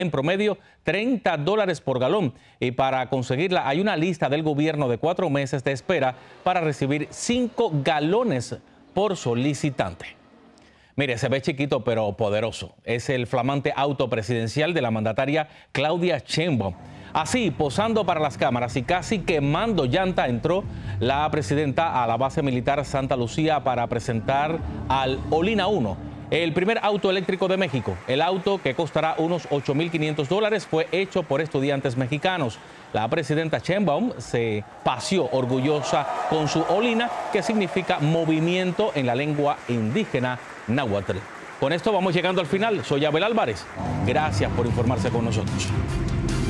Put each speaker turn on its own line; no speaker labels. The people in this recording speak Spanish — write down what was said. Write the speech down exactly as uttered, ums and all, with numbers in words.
en promedio treinta dólares por galón. Y para conseguirla hay una lista del gobierno de cuatro meses de espera para recibir cinco galones por solicitante. Mire, se ve chiquito pero poderoso. Es el flamante auto presidencial de la mandataria Claudia Sheinbaum. Así, posando para las cámaras y casi quemando llanta, entró la presidenta a la base militar Santa Lucía para presentar al Olina uno, el primer auto eléctrico de México. El auto, que costará unos ocho mil quinientos dólares, fue hecho por estudiantes mexicanos. La presidenta Sheinbaum se paseó orgullosa con su Olina, que significa movimiento en la lengua indígena náhuatl. Con esto vamos llegando al final. Soy Abel Álvarez. Gracias por informarse con nosotros.